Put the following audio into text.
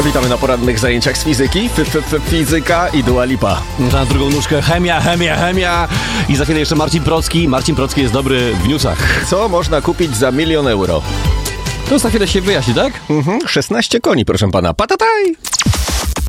Witamy na porannych zajęciach z fizyki. Fizyka i Dua Lipa. Na drugą nóżkę chemia. I za chwilę jeszcze Marcin Procki. Marcin Procki jest dobry w newsach. Co można kupić za 1 000 000 euro? To za chwilę się wyjaśni, tak? 16 koni, proszę pana. Patataj!